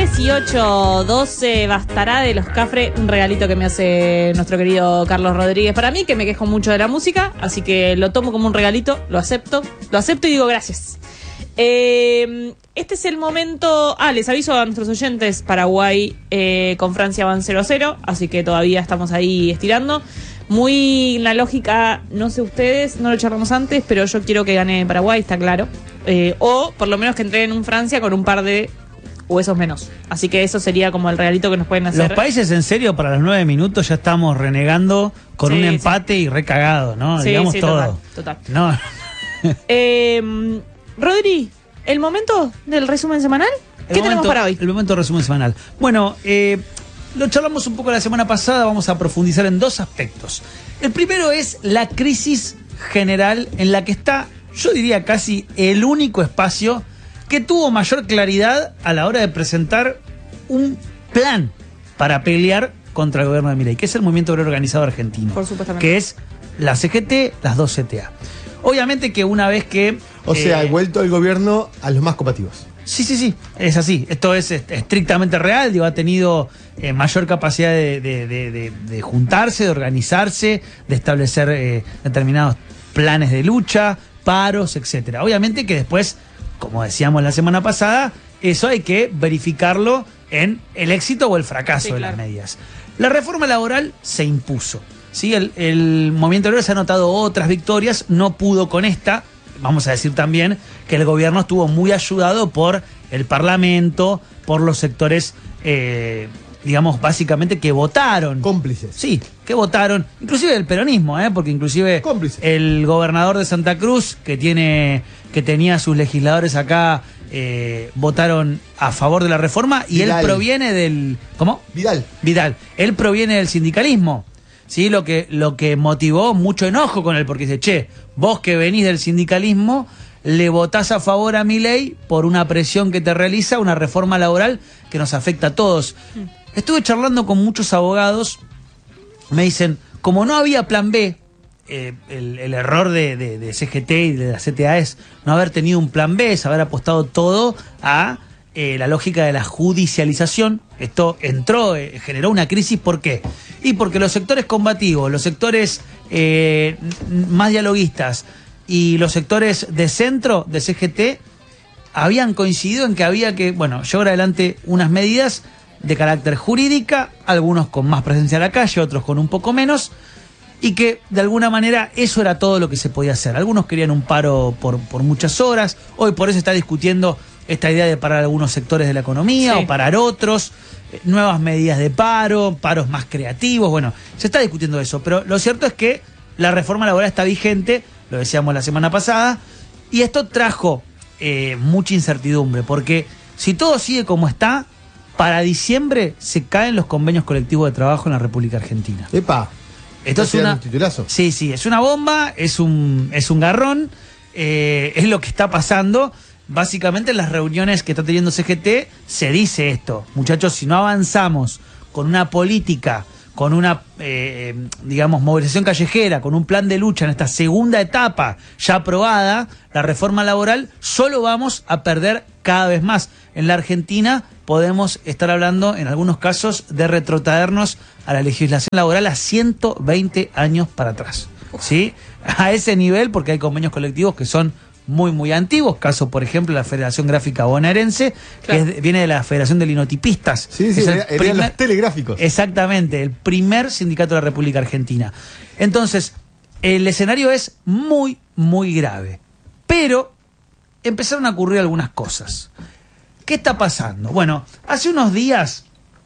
18:12, Bastará de los Cafre, un regalito que me hace nuestro querido Carlos Rodríguez para mí, que me quejo mucho de la música, así que lo tomo como un regalito, lo acepto y digo gracias. Este es el momento. Les aviso a nuestros oyentes: Paraguay con Francia van 0-0, así que todavía estamos ahí estirando. Muy la lógica, no sé ustedes, no lo charlamos antes, pero yo quiero que gane Paraguay, está claro. O por lo menos que entreguen un Francia con un par de huesos menos. Así que eso sería como el regalito que nos pueden hacer. Los países, en serio, para los 9 minutos ya estamos renegando con un empate y recagado, ¿no? Sí, digamos todo. Total. No. Rodri, ¿el momento del resumen semanal? ¿Qué tenemos para hoy? El momento del resumen semanal. Bueno, lo charlamos un poco la semana pasada, vamos a profundizar en dos aspectos. El primero es la crisis general en la que está, yo diría casi el único espacio que tuvo mayor claridad a la hora de presentar un plan para pelear contra el gobierno de Milei, que es el Movimiento Obrero Organizado Argentino. Por supuesto. Que es la CGT, las dos CTA. Obviamente que una vez que... O sea, ha vuelto el gobierno a los más combativos. Sí, es así. Esto es estrictamente real. Digo, ha tenido mayor capacidad de juntarse, de organizarse, de establecer determinados planes de lucha, paros, etcétera. Obviamente que después, como decíamos la semana pasada, eso hay que verificarlo en el éxito o el fracaso de las medidas. La reforma laboral se impuso. ¿Sí? El movimiento obrero se ha notado otras victorias, no pudo con esta. Vamos a decir también que el gobierno estuvo muy ayudado por el Parlamento, por los sectores, digamos, básicamente que votaron. Cómplices. Sí, que votaron, inclusive el peronismo, porque inclusive el gobernador de Santa Cruz, que tenía sus legisladores acá, votaron a favor de la reforma, y Vidal. Él proviene del... ¿Cómo? Vidal. Él proviene del sindicalismo. ¿Sí? Lo que motivó mucho enojo con él, porque dice, che, vos que venís del sindicalismo, le votás a favor a Milei por una presión que te realiza, una reforma laboral que nos afecta a todos. Estuve charlando con muchos abogados, me dicen, como no había plan B, el error de CGT y de la CTA es no haber tenido un plan B, es haber apostado todo a la lógica de la judicialización. Esto generó una crisis. ¿Por qué? Y porque los sectores combativos, los sectores más dialoguistas y los sectores de centro de CGT habían coincidido en que había que, llevar adelante unas medidas de carácter jurídica, algunos con más presencia en la calle, otros con un poco menos, y que de alguna manera eso era todo lo que se podía hacer. Algunos querían un paro por muchas horas, hoy por eso está discutiendo esta idea de parar algunos sectores de la economía o parar otros, nuevas medidas de paro, paros más creativos, se está discutiendo eso, pero lo cierto es que la reforma laboral está vigente, lo decíamos la semana pasada, y esto trajo mucha incertidumbre, porque si todo sigue como está, para diciembre se caen los convenios colectivos de trabajo en la República Argentina. ¡Epa! Esto es un titulazo. Sí, es una bomba, es un garrón, es lo que está pasando. Básicamente en las reuniones que está teniendo CGT se dice esto: muchachos, si no avanzamos con una política, con una, movilización callejera, con un plan de lucha en esta segunda etapa ya aprobada, la reforma laboral, solo vamos a perder cada vez más. En la Argentina podemos estar hablando, en algunos casos, de retrotraernos a la legislación laboral a 120 años para atrás. ¿Sí? A ese nivel, porque hay convenios colectivos que son muy, muy antiguos. Caso, por ejemplo, la Federación Gráfica Bonaerense, que viene de la Federación de Linotipistas. Sí, eran los telegráficos. Exactamente, el primer sindicato de la República Argentina. Entonces, el escenario es muy, muy grave. Pero empezaron a ocurrir algunas cosas. ¿Qué está pasando? Bueno, hace unos días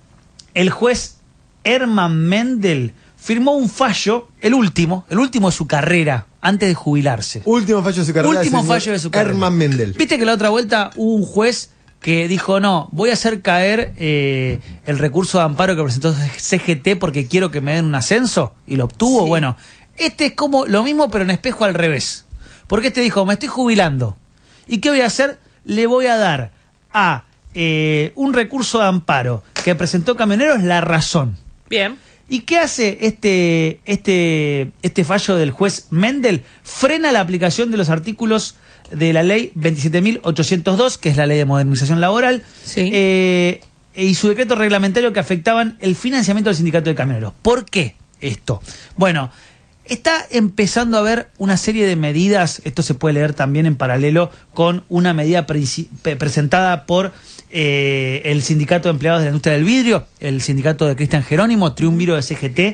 el juez Herman Mendel firmó un fallo, el último de su carrera, antes de jubilarse. Último fallo de su carrera. Herman Mendel. Viste que la otra vuelta hubo un juez que dijo, no, voy a hacer caer el recurso de amparo que presentó CGT porque quiero que me den un ascenso, y lo obtuvo. Bueno, este es como lo mismo, pero en espejo al revés. Porque este dijo, me estoy jubilando, ¿y qué voy a hacer? Le voy a dar a un recurso de amparo que presentó Camioneros La Razón. Bien. ¿Y qué hace este fallo del juez Mendel? Frena la aplicación de los artículos de la ley 27.802, que es la ley de modernización laboral, y su decreto reglamentario que afectaban el financiamiento del sindicato de camioneros. ¿Por qué esto? Bueno, está empezando a haber una serie de medidas, esto se puede leer también en paralelo con una medida presentada por el Sindicato de Empleados de la Industria del Vidrio, el sindicato de Cristian Jerónimo, triunviro de CGT,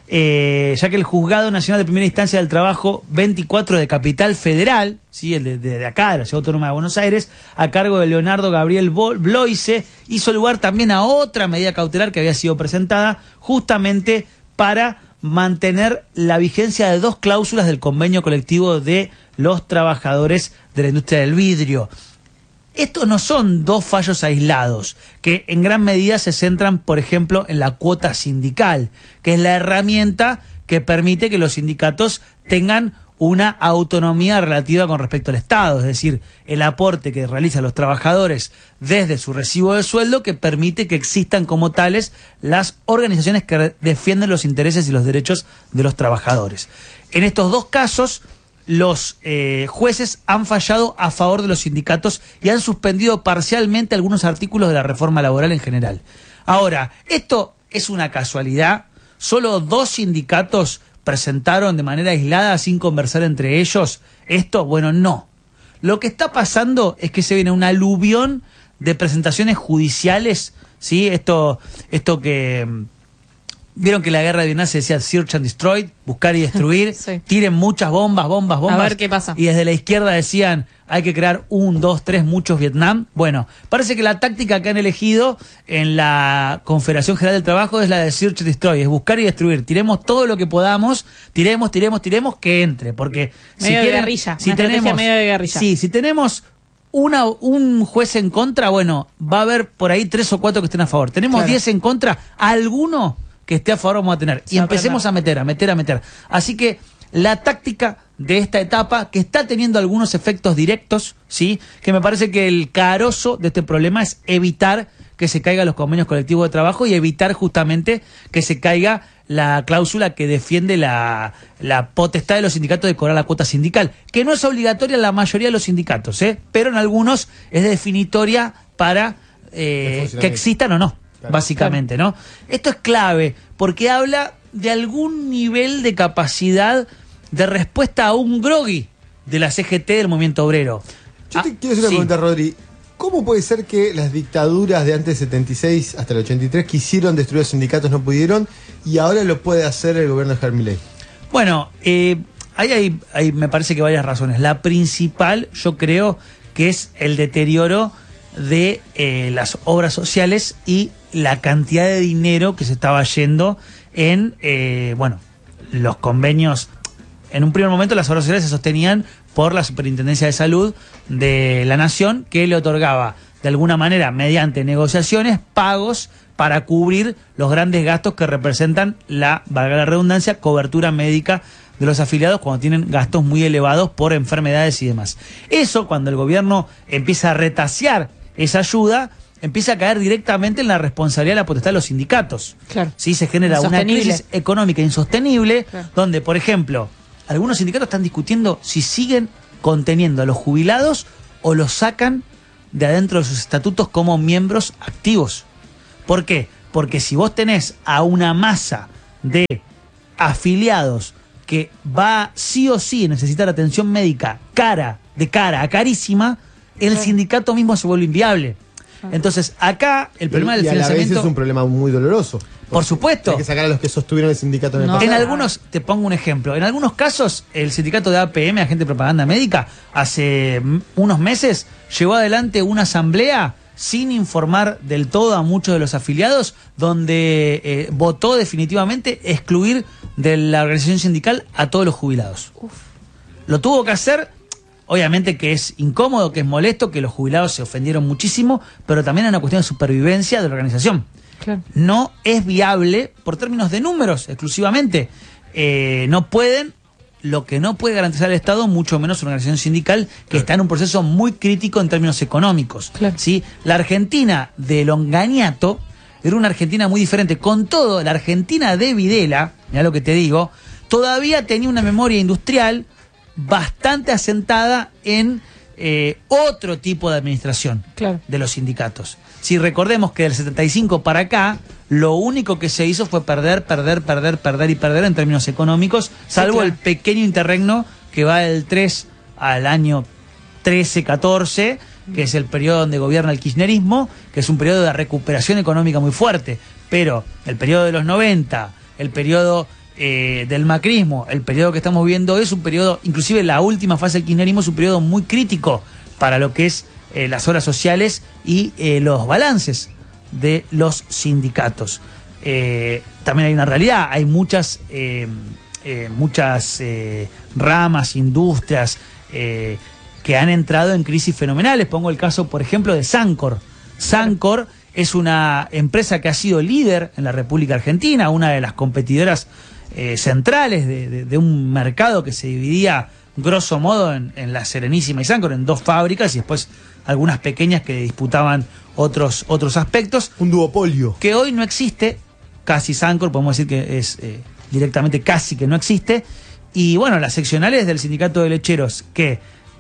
ya que el Juzgado Nacional de Primera Instancia del Trabajo 24 de Capital Federal, ¿sí? El de acá, de la Ciudad Autónoma de Buenos Aires, a cargo de Leonardo Gabriel Bloise, hizo lugar también a otra medida cautelar que había sido presentada justamente para mantener la vigencia de 2 cláusulas del convenio colectivo de los trabajadores de la industria del vidrio. Estos no son 2 fallos aislados, que en gran medida se centran, por ejemplo, en la cuota sindical, que es la herramienta que permite que los sindicatos tengan una autonomía relativa con respecto al Estado, es decir, el aporte que realizan los trabajadores desde su recibo de sueldo que permite que existan como tales las organizaciones que defienden los intereses y los derechos de los trabajadores. En estos 2 casos, los jueces han fallado a favor de los sindicatos y han suspendido parcialmente algunos artículos de la reforma laboral en general. Ahora, ¿esto es una casualidad? ¿Solo 2 sindicatos presentaron de manera aislada sin conversar entre ellos esto? Bueno, no. Lo que está pasando es que se viene un aluvión de presentaciones judiciales, ¿sí? Esto que... Vieron que la guerra de Vietnam se decía search and destroy, buscar y destruir, sí. Tiren muchas bombas. A ver qué pasa. Y desde la izquierda decían, hay que crear 1, 2, 3, muchos Vietnam. Bueno, parece que la táctica que han elegido en la Confederación General del Trabajo es la de search and destroy, es buscar y destruir. Tiremos todo lo que podamos, tiremos, que entre. Porque medio de guerrilla, si tenemos, medio de guerrilla. Sí, si tenemos un juez en contra, bueno, va a haber por ahí 3 o 4 que estén a favor. Tenemos 10 en contra, alguno que esté a favor vamos a tener. Y empecemos a meter. Así que la táctica de esta etapa, que está teniendo algunos efectos directos, ¿sí? Que me parece que el carozo de este problema es evitar que se caigan los convenios colectivos de trabajo y evitar justamente que se caiga la cláusula que defiende la potestad de los sindicatos de cobrar la cuota sindical, que no es obligatoria en la mayoría de los sindicatos, pero en algunos es definitoria para que existan o no. Claro, básicamente, ¿no? Esto es clave porque habla de algún nivel de capacidad de respuesta a un grogui de la CGT del movimiento obrero. Yo te quiero hacer una pregunta, Rodri. ¿Cómo puede ser que las dictaduras de antes del 76 hasta el 83 quisieron destruir los sindicatos, no pudieron, y ahora lo puede hacer el gobierno de Javier Milei? Bueno, hay me parece que varias razones. La principal, yo creo, que es el deterioro de las obras sociales y la cantidad de dinero que se estaba yendo en los convenios. En un primer momento las obras sociales se sostenían por la Superintendencia de Salud de la Nación, que le otorgaba de alguna manera mediante negociaciones pagos para cubrir los grandes gastos que representan valga la redundancia, cobertura médica de los afiliados cuando tienen gastos muy elevados por enfermedades y demás. Eso, cuando el gobierno empieza a retasear esa ayuda, empieza a caer directamente en la responsabilidad de la potestad de los sindicatos. Claro. ¿Sí? Se genera una crisis económica insostenible, claro, donde, por ejemplo, algunos sindicatos están discutiendo si siguen conteniendo a los jubilados o los sacan de adentro de sus estatutos como miembros activos. ¿Por qué? Porque si vos tenés a una masa de afiliados que va sí o sí a necesitar atención médica carísima, el sindicato mismo se vuelve inviable. Entonces, acá el problema del financiamiento... a la vez es un problema muy doloroso. Por supuesto. Hay que sacar a los que sostuvieron el sindicato en el pasado. En algunos, te pongo un ejemplo, en algunos casos, el sindicato de APM, Agente de Propaganda Médica, hace unos meses llevó adelante una asamblea sin informar del todo a muchos de los afiliados, donde votó definitivamente excluir de la organización sindical a todos los jubilados. Lo tuvo que hacer... Obviamente que es incómodo, que es molesto, que los jubilados se ofendieron muchísimo, pero también es una cuestión de supervivencia de la organización. Claro. No es viable por términos de números exclusivamente. No pueden, lo que no puede garantizar el Estado, mucho menos una organización sindical que está en un proceso muy crítico en términos económicos. Claro. ¿Sí? La Argentina de Longaniato era una Argentina muy diferente. Con todo, la Argentina de Videla, mirá lo que te digo, todavía tenía una memoria industrial bastante asentada en otro tipo de administración de los sindicatos. Si recordemos que del 75 para acá, lo único que se hizo fue perder en términos económicos, salvo el pequeño interregno que va del 3 al año 13-14, que es el periodo donde gobierna el kirchnerismo, que es un periodo de recuperación económica muy fuerte. Pero el periodo de los 90, el periodo del macrismo, el periodo que estamos viendo hoy es un periodo, inclusive la última fase del kirchnerismo es un periodo muy crítico para lo que es las obras sociales y los balances de los sindicatos. También hay una realidad, hay muchas ramas, industrias que han entrado en crisis fenomenales. Pongo el caso, por ejemplo, de Sancor. Sancor es una empresa que ha sido líder en la República Argentina, una de las competidoras centrales de un mercado que se dividía grosso modo en La Serenísima y Sancor, en 2 fábricas y después algunas pequeñas que disputaban otros aspectos. Un duopolio. Que hoy no existe, casi Sancor, podemos decir que es directamente casi que no existe. Y bueno, las seccionales del sindicato de lecheros que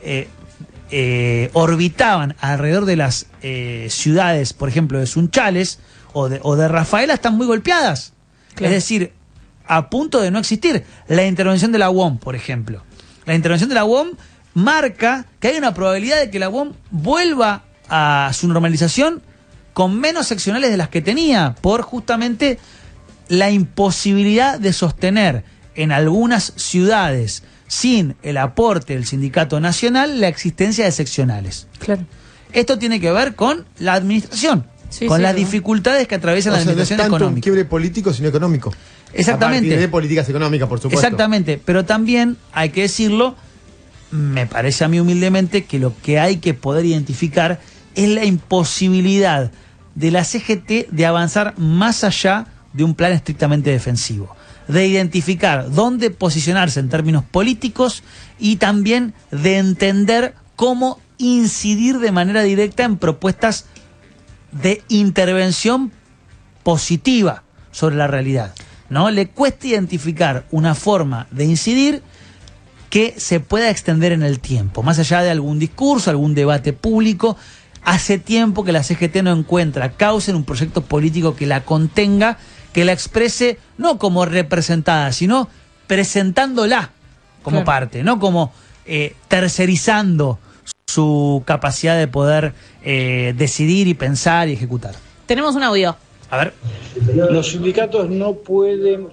orbitaban alrededor de las ciudades, por ejemplo, de Sunchales o de Rafaela, están muy golpeadas. Claro. Es decir, a punto de no existir. La intervención de la UOM, por ejemplo. La intervención de la UOM marca que hay una probabilidad de que la UOM vuelva a su normalización con menos seccionales de las que tenía, por justamente la imposibilidad de sostener en algunas ciudades, sin el aporte del sindicato nacional, la existencia de seccionales. Claro. Esto tiene que ver con la administración, con las dificultades que atraviesa la administración no es tanto económica. Un quiebre político, sino económico. Exactamente. A partir de políticas económicas, por supuesto. Exactamente, pero también hay que decirlo, me parece a mí humildemente que lo que hay que poder identificar es la imposibilidad de la CGT de avanzar más allá de un plan estrictamente defensivo, de identificar dónde posicionarse en términos políticos y también de entender cómo incidir de manera directa en propuestas de intervención positiva sobre la realidad. ¿No? Le cuesta identificar una forma de incidir que se pueda extender en el tiempo, más allá de algún discurso, algún debate público. Hace tiempo que la CGT no encuentra causa en un proyecto político que la contenga, que la exprese no como representada, sino presentándola como parte, no como tercerizando su capacidad de poder decidir y pensar y ejecutar. Tenemos un audio. A ver. Los sindicatos no pueden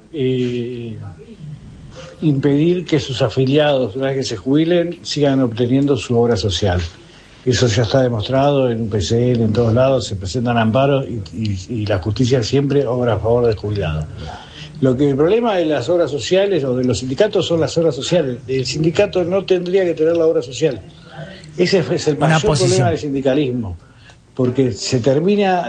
impedir que sus afiliados, una vez que se jubilen, sigan obteniendo su obra social. Eso ya está demostrado en UPCL, en todos lados, se presentan amparos y la justicia siempre obra a favor del jubilado. El problema de las obras sociales o de los sindicatos son las obras sociales. El sindicato no tendría que tener la obra social. Ese es el mayor problema del sindicalismo, porque se termina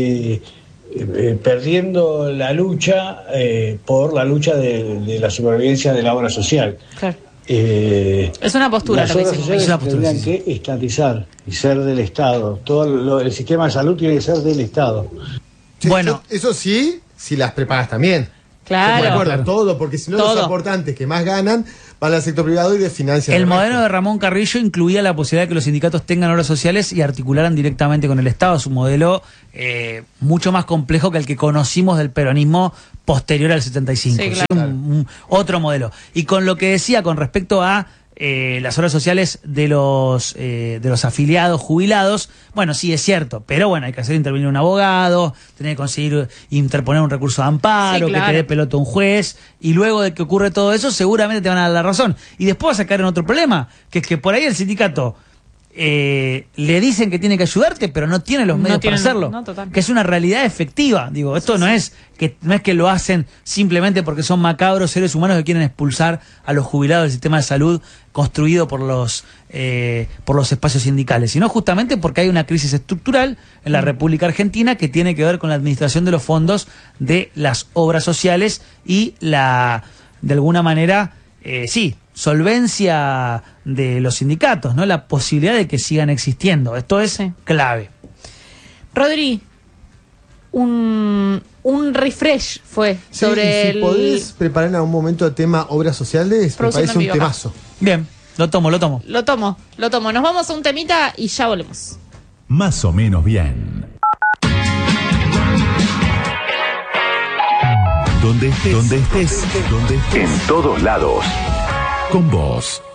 perdiendo la lucha por la lucha de la supervivencia de la obra social. Claro. Es una postura. Las obras sociales tendrían que estatizar y ser del Estado. El sistema de salud tiene que ser del Estado. Sí, bueno, eso sí, si las prepagas también. Claro. Se acuerda todo, porque si no los aportantes que más ganan van al sector privado y desfinancian. El modelo de Ramón Carrillo incluía la posibilidad de que los sindicatos tengan obras sociales y articularan directamente con el Estado. Es un modelo mucho más complejo que el que conocimos del peronismo posterior al 75. Sí, claro. Otro modelo. Y con lo que decía con respecto a las obras sociales de los afiliados jubilados, bueno, sí es cierto, pero bueno, hay que hacer intervenir un abogado, tener que conseguir interponer un recurso de amparo, que te dé pelota un juez, y luego de que ocurre todo eso, seguramente te van a dar la razón. Y después vas a caer en otro problema, que es que por ahí el sindicato le dicen que tiene que ayudarte, pero no tiene los medios para hacerlo, que es una realidad efectiva. Digo, esto no es que lo hacen simplemente porque son macabros seres humanos que quieren expulsar a los jubilados del sistema de salud construido por los espacios sindicales, sino justamente porque hay una crisis estructural en la República Argentina que tiene que ver con la administración de los fondos de las obras sociales y de alguna manera, solvencia de los sindicatos, ¿no? La posibilidad de que sigan existiendo. Esto es clave. Rodri, un refresh fue sobre si podés preparar en algún momento el tema obras sociales, me parece un temazo. Bien. Lo tomo. Lo tomo. Nos vamos a un temita y ya volvemos. Más o menos bien. Donde estés. En todos lados. Con vos.